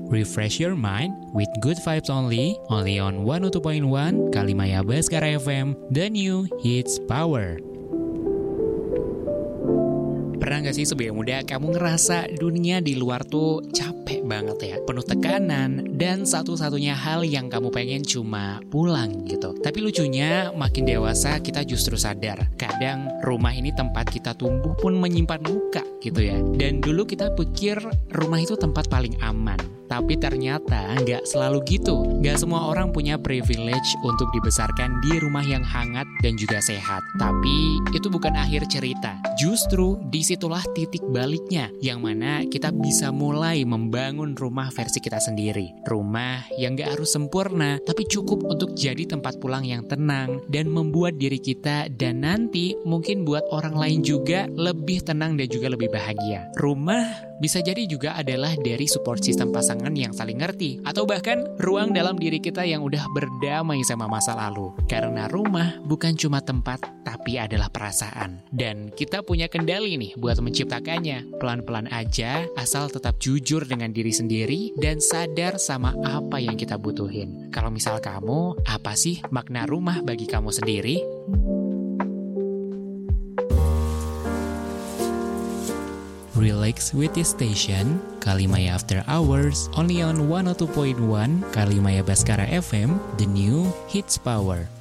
Refresh your mind with good vibes only on 102.1 Kalimaya Baskara FM, the new hits power. Pernah gak sih sebagai muda kamu ngerasa dunia di luar tuh capek banget ya, penuh tekanan, dan satu-satunya hal yang kamu pengen cuma pulang gitu. Tapi lucunya makin dewasa kita justru sadar, kadang rumah ini tempat kita tumbuh pun menyimpan luka gitu ya. Dan dulu kita pikir rumah itu tempat paling aman, tapi ternyata nggak selalu gitu. Nggak semua orang punya privilege untuk dibesarkan di rumah yang hangat dan juga sehat. Tapi itu bukan akhir cerita. Justru disitulah titik baliknya, yang mana kita bisa mulai membangun rumah versi kita sendiri. Rumah yang nggak harus sempurna, tapi cukup untuk jadi tempat pulang yang tenang dan membuat diri kita dan nanti mungkin buat orang lain juga lebih tenang dan juga lebih bahagia. Rumah bisa jadi juga adalah dari support system pasangan yang saling ngerti, atau bahkan ruang dalam diri kita yang udah berdamai sama masa lalu. Karena rumah bukan cuma tempat, tapi adalah perasaan. Dan kita punya kendali nih buat menciptakannya. Pelan-pelan aja, asal tetap jujur dengan diri sendiri dan sadar sama apa yang kita butuhin. Kalau misal kamu, apa sih makna rumah bagi kamu sendiri? Relax with this station, Kalimaya After Hours, only on 102.1 Kalimaya Baskara FM, the new hits power.